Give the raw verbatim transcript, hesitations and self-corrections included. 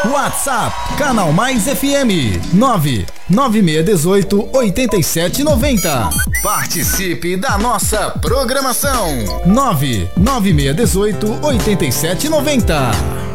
WhatsApp Canal Mais F M nove nove seis um oito, oito sete nove zero. Participe da nossa programação nove nove seis um oito, oito sete nove zero.